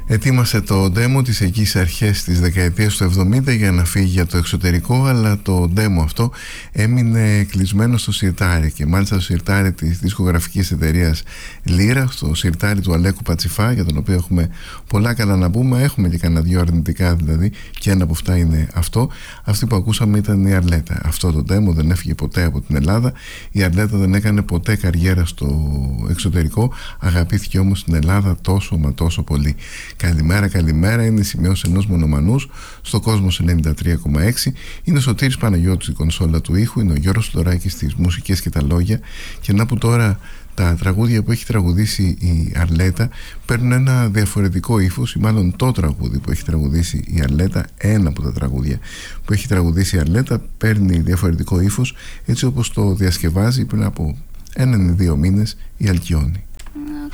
Ετοίμασε το demo της εκεί αρχές της δεκαετίας του 70 για να φύγει για το εξωτερικό, αλλά το demo αυτό έμεινε κλεισμένο στο σιρτάρι, και μάλιστα στο σιρτάρι της δισκογραφικής εταιρείας Λύρα, στο σιρτάρι του Αλέκου Πατσιφά, για τον οποίο έχουμε πολλά καλά να πούμε. Έχουμε και κανένα δυο αρνητικά δηλαδή, και ένα από αυτά είναι αυτό. Αυτή που ακούσαμε ήταν η Αρλέτα. Αυτό το demo δεν έφυγε ποτέ από την Ελλάδα. Η Αρλέτα δεν έκανε ποτέ καριέρα στο εξωτερικό, αγαπήθηκε όμως στην Ελλάδα τόσο μα τόσο πολύ. Καλημέρα, καλημέρα, είναι η σημειώση ενός μονομανούς στο Κόσμος 93,6. Είναι ο Σωτήρης Παναγιώτης η κονσόλα του ήχου, είναι ο Γιώργος Θοδωράκης στις μουσικές και τα λόγια. Και να που τώρα τα τραγούδια που έχει τραγουδήσει η Αρλέτα παίρνουν ένα διαφορετικό ύφος, ή μάλλον το τραγούδι που έχει τραγουδήσει η Αρλέτα, ένα από τα τραγούδια που έχει τραγουδήσει η Αρλέτα, παίρνει διαφορετικό ύφος, έτσι όπως το διασκευάζει πριν από 1 ή 2 μήνες η Αλκιόνη.